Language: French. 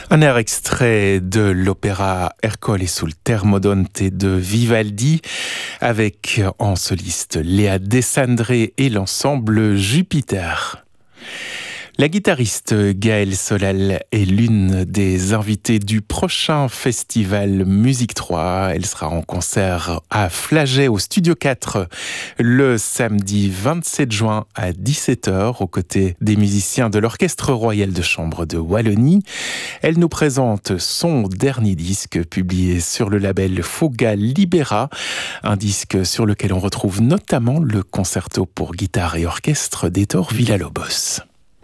Un air extrait de l'opéra Ercole sul Termodonte de Vivaldi avec en soliste Léa Desandré et l'ensemble Jupiter. La guitariste Gaëlle Solal est l'une des invitées du prochain festival Musique 3. Elle sera en concert à Flagey au Studio 4 le samedi 27 juin à 17h aux côtés des musiciens de l'Orchestre Royal de Chambre de Wallonie. Elle nous présente son dernier disque publié sur le label Fuga Libera, un disque sur lequel on retrouve notamment le concerto pour guitare et orchestre d'Hector Villa-Lobos.